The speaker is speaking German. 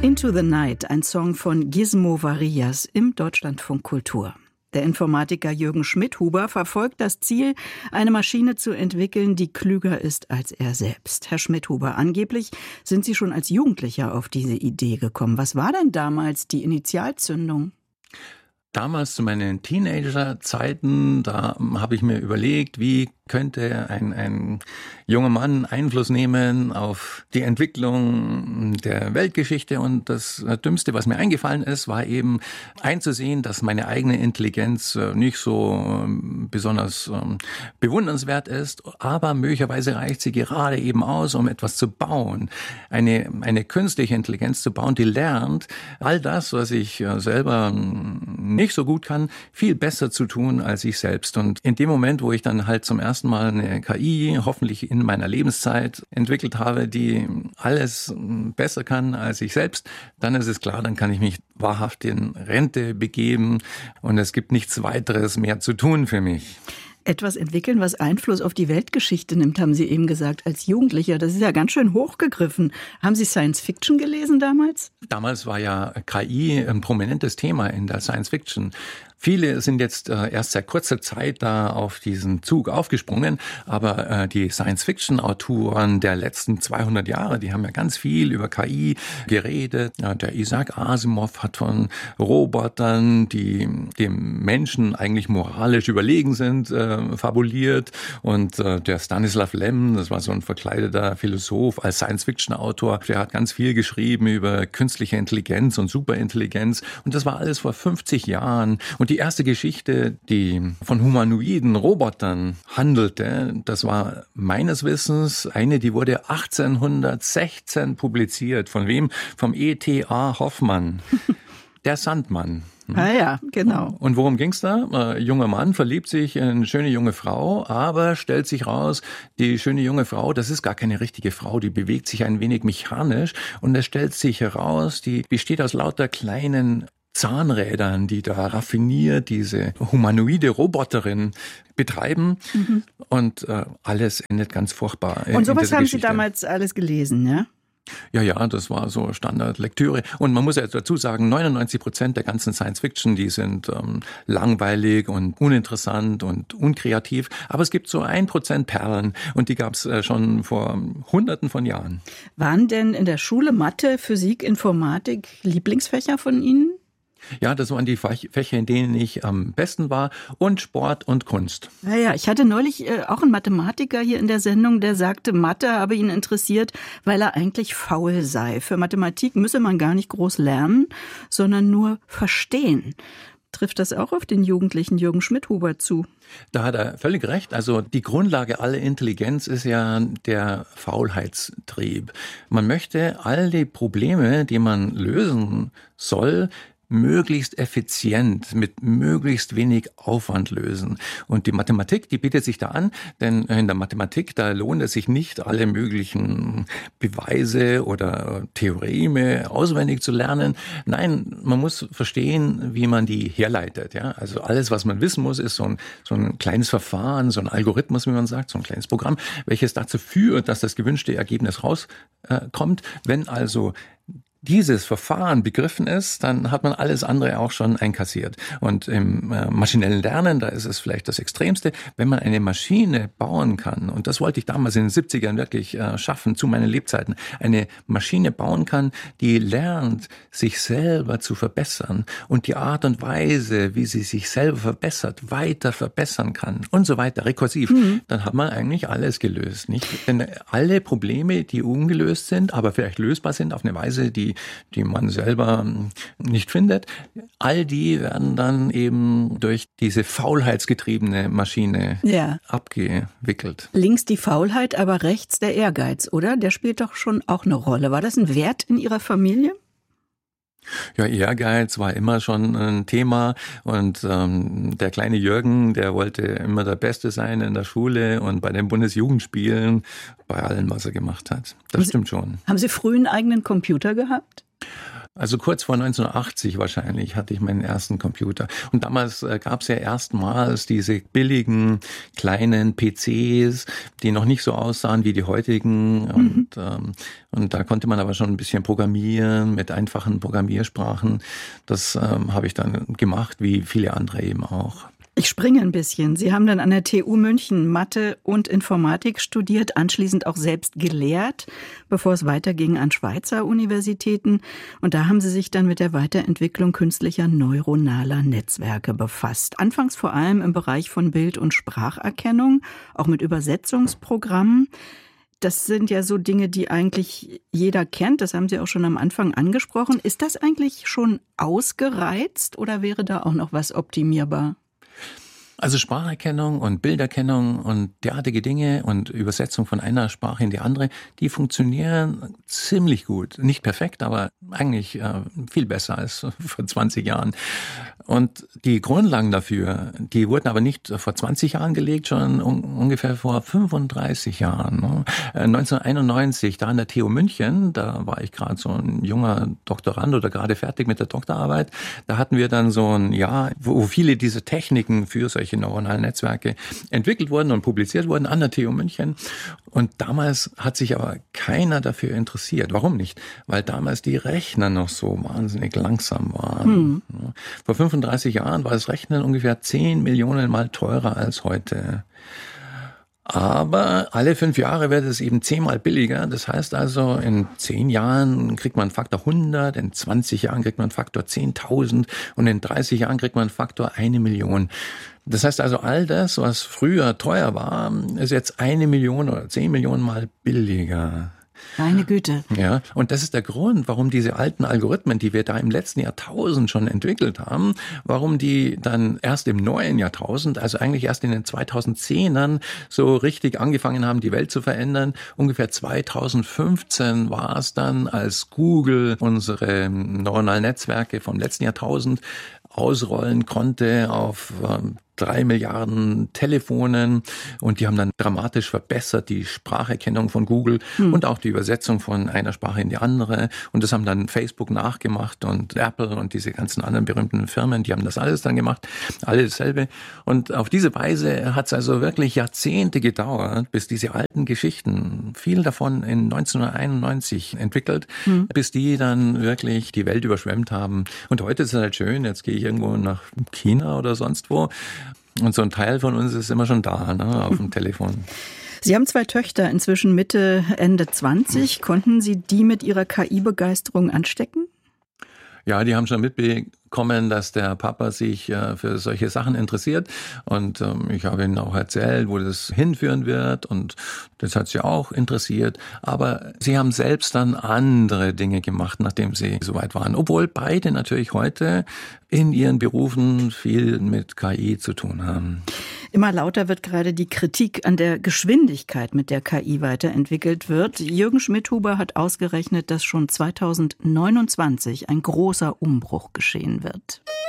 Into the Night, ein Song von Gizmo Varillas im Deutschlandfunk Kultur. Der Informatiker Jürgen Schmidhuber verfolgt das Ziel, eine Maschine zu entwickeln, die klüger ist als er selbst. Herr Schmidhuber, angeblich sind Sie schon als Jugendlicher auf diese Idee gekommen. Was war denn damals die Initialzündung? Damals zu meinen Teenagerzeiten, da habe ich mir überlegt, wie könnte ein junger Mann Einfluss nehmen auf die Entwicklung der Weltgeschichte. Und das Dümmste, was mir eingefallen ist, war eben einzusehen, dass meine eigene Intelligenz nicht so besonders bewundernswert ist, aber möglicherweise reicht sie gerade eben aus, um etwas zu bauen. Eine künstliche Intelligenz zu bauen, die lernt, all das, was ich selber nicht so gut kann, viel besser zu tun als ich selbst. Und in dem Moment, wo ich dann halt zum ersten Mal eine KI, hoffentlich in meiner Lebenszeit, entwickelt habe, die alles besser kann als ich selbst, dann ist es klar, dann kann ich mich wahrhaft in Rente begeben und es gibt nichts weiteres mehr zu tun für mich. Etwas entwickeln, was Einfluss auf die Weltgeschichte nimmt, haben Sie eben gesagt, als Jugendlicher. Das ist ja ganz schön hochgegriffen. Haben Sie Science Fiction gelesen damals? Damals war ja KI ein prominentes Thema in der Science Fiction. Viele sind jetzt erst seit kurzer Zeit da auf diesen Zug aufgesprungen, aber die Science-Fiction-Autoren der letzten 200 Jahre, die haben ja ganz viel über KI geredet. Ja, der Isaac Asimov hat von Robotern, die dem Menschen eigentlich moralisch überlegen sind, fabuliert. Und der Stanislav Lem, das war so ein verkleideter Philosoph als Science-Fiction-Autor, der hat ganz viel geschrieben über künstliche Intelligenz und Superintelligenz. Und das war alles vor 50 Jahren. Und die erste Geschichte, die von humanoiden Robotern handelte, das war meines Wissens eine, die wurde 1816 publiziert. Von wem? Vom E.T.A. Hoffmann. Der Sandmann. Ah ja, genau. Und worum ging's da? Ein junger Mann verliebt sich in eine schöne junge Frau, aber stellt sich raus, die schöne junge Frau, das ist gar keine richtige Frau, die bewegt sich ein wenig mechanisch und es stellt sich heraus, die besteht aus lauter kleinen Zahnrädern, die da raffiniert diese humanoide Roboterin betreiben. Und alles endet ganz furchtbar. Und sowas haben Sie damals alles gelesen, ja? Ja, das war so Standardlektüre. Und man muss ja dazu sagen, 99% der ganzen Science-Fiction, die sind langweilig und uninteressant und unkreativ. Aber es gibt so 1% Perlen und die gab es schon vor Hunderten von Jahren. Waren denn in der Schule Mathe, Physik, Informatik Lieblingsfächer von Ihnen? Ja, das waren die Fächer, in denen ich am besten war, und Sport und Kunst. Ja, ich hatte neulich auch einen Mathematiker hier in der Sendung, der sagte, Mathe habe ihn interessiert, weil er eigentlich faul sei. Für Mathematik müsse man gar nicht groß lernen, sondern nur verstehen. Trifft das auch auf den jugendlichen Jürgen Schmidhuber zu? Da hat er völlig recht. Also die Grundlage aller Intelligenz ist ja der Faulheitstrieb. Man möchte all die Probleme, die man lösen soll, möglichst effizient, mit möglichst wenig Aufwand lösen. Und die Mathematik, die bietet sich da an, denn in der Mathematik, da lohnt es sich nicht, alle möglichen Beweise oder Theoreme auswendig zu lernen. Nein, man muss verstehen, wie man die herleitet. Ja? Also alles, was man wissen muss, ist so ein kleines Verfahren, so ein Algorithmus, wie man sagt, so ein kleines Programm, welches dazu führt, dass das gewünschte Ergebnis rauskommt. Wenn also dieses Verfahren begriffen ist, dann hat man alles andere auch schon einkassiert. Und im maschinellen Lernen, da ist es vielleicht das Extremste, wenn man eine Maschine bauen kann, und das wollte ich damals in den 70ern wirklich schaffen, zu meinen Lebzeiten, eine Maschine bauen kann, die lernt, sich selber zu verbessern und die Art und Weise, wie sie sich selber verbessert, weiter verbessern kann und so weiter, rekursiv, dann hat man eigentlich alles gelöst, nicht? Denn alle Probleme, die ungelöst sind, aber vielleicht lösbar sind auf eine Weise, die man selber nicht findet, all die werden dann eben durch diese faulheitsgetriebene Maschine abgewickelt. Links die Faulheit, aber rechts der Ehrgeiz, oder? Der spielt doch schon auch eine Rolle. War das ein Wert in Ihrer Familie? Ja, Ehrgeiz war immer schon ein Thema und der kleine Jürgen, der wollte immer der Beste sein in der Schule und bei den Bundesjugendspielen, bei allem, was er gemacht hat. Das stimmt schon. Haben Sie früh einen eigenen Computer gehabt? Also kurz vor 1980 wahrscheinlich hatte ich meinen ersten Computer. Und damals gab es ja erstmals diese billigen kleinen PCs, die noch nicht so aussahen wie die heutigen. Und da konnte man aber schon ein bisschen programmieren mit einfachen Programmiersprachen. Das habe ich dann gemacht, wie viele andere eben auch. Ich springe ein bisschen. Sie haben dann an der TU München Mathe und Informatik studiert, anschließend auch selbst gelehrt, bevor es weiterging an Schweizer Universitäten. Und da haben Sie sich dann mit der Weiterentwicklung künstlicher neuronaler Netzwerke befasst. Anfangs vor allem im Bereich von Bild- und Spracherkennung, auch mit Übersetzungsprogrammen. Das sind ja so Dinge, die eigentlich jeder kennt. Das haben Sie auch schon am Anfang angesprochen. Ist das eigentlich schon ausgereizt oder wäre da auch noch was optimierbar? Also Spracherkennung und Bilderkennung und derartige Dinge und Übersetzung von einer Sprache in die andere, die funktionieren ziemlich gut. Nicht perfekt, aber eigentlich viel besser als vor 20 Jahren. Und die Grundlagen dafür, die wurden aber nicht vor 20 Jahren gelegt, schon ungefähr vor 35 Jahren. 1991, da an der TU München, da war ich gerade so ein junger Doktorand oder gerade fertig mit der Doktorarbeit, da hatten wir dann so ein Jahr, wo viele diese Techniken für solche neuronalen Netzwerke entwickelt wurden und publiziert wurden an der TU München. Und damals hat sich aber keiner dafür interessiert. Warum nicht? Weil damals die Rechner noch so wahnsinnig langsam waren. Vor 35 Jahren war das Rechnen ungefähr 10 Millionen Mal teurer als heute. Aber alle 5 Jahre wird es eben 10-mal billiger. Das heißt also, in 10 Jahren kriegt man Faktor 100, in 20 Jahren kriegt man Faktor 10.000 und in 30 Jahren kriegt man Faktor 1 Million. Das heißt also, all das, was früher teuer war, ist jetzt 1 Million oder 10 Millionen Mal billiger. Meine Güte. Ja, und das ist der Grund, warum diese alten Algorithmen, die wir da im letzten Jahrtausend schon entwickelt haben, warum die dann erst im neuen Jahrtausend, also eigentlich erst in den 2010ern so richtig angefangen haben, die Welt zu verändern. Ungefähr 2015 war es dann, als Google unsere neuronalen Netzwerke vom letzten Jahrtausend ausrollen konnte auf 3 Milliarden Telefonen und die haben dann dramatisch verbessert die Spracherkennung von Google und auch die Übersetzung von einer Sprache in die andere und das haben dann Facebook nachgemacht und Apple und diese ganzen anderen berühmten Firmen, die haben das alles dann gemacht, alle dasselbe und auf diese Weise hat es also wirklich Jahrzehnte gedauert, bis diese alten Geschichten, viel davon in 1991 entwickelt, bis die dann wirklich die Welt überschwemmt haben und heute ist es halt schön, jetzt gehe ich irgendwo nach China oder sonst wo und so ein Teil von uns ist immer schon da, ne, auf dem Telefon. Sie haben 2 Töchter, inzwischen Mitte, Ende 20. Konnten Sie die mit Ihrer KI-Begeisterung anstecken? Ja, die haben schon mitbekommen, dass der Papa sich für solche Sachen interessiert und ich habe ihnen auch erzählt, wo das hinführen wird und das hat sie auch interessiert, aber sie haben selbst dann andere Dinge gemacht, nachdem sie soweit waren, obwohl beide natürlich heute in ihren Berufen viel mit KI zu tun haben. Immer lauter wird gerade die Kritik an der Geschwindigkeit, mit der KI weiterentwickelt wird. Jürgen Schmidhuber hat ausgerechnet, dass schon 2029 ein großer Umbruch geschehen wird.